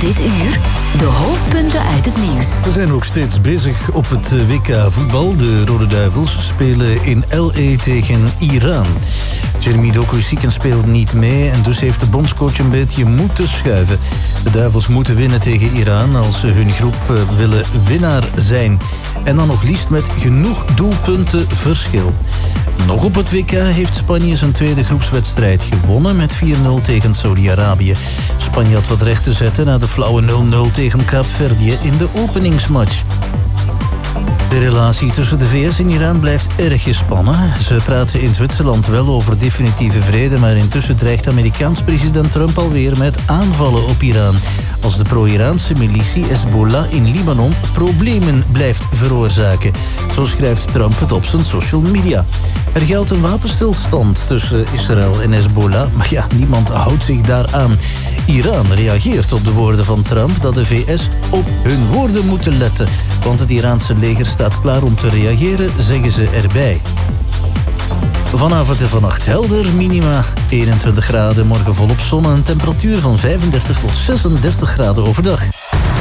Dit uur de hoofdpunten uit het nieuws. We zijn ook steeds bezig op het WK voetbal. De Rode Duivels spelen in L.A. tegen Iran. Jeremy Doku-Siken speelt niet mee en dus heeft de bondscoach een beetje moeten schuiven. De Duivels moeten winnen tegen Iran als ze hun groep willen winnaar zijn. En dan nog liefst met genoeg doelpunten verschil. Nog op het WK heeft Spanje zijn tweede groepswedstrijd gewonnen met 4-0 tegen Saudi-Arabië. Spanje had wat recht te zetten na de flauwe 0-0 tegen Kaapverdië in de openingsmatch. De relatie tussen de VS en Iran blijft erg gespannen. Ze praten in Zwitserland wel over definitieve vrede, maar intussen dreigt Amerikaans president Trump alweer met aanvallen op Iran. Als de pro-Iraanse militie Hezbollah in Libanon problemen blijft veroorzaken. Zo schrijft Trump het op zijn social media. Er geldt een wapenstilstand tussen Israël en Hezbollah, maar ja, niemand houdt zich daaraan. Iran reageert op de woorden van Trump dat de VS op hun woorden moeten letten. Want het Iraanse leger staat klaar om te reageren, zeggen ze erbij. Vanavond en vannacht helder, minima 21 graden, morgen volop zon en een temperatuur van 35 tot 36 graden overdag.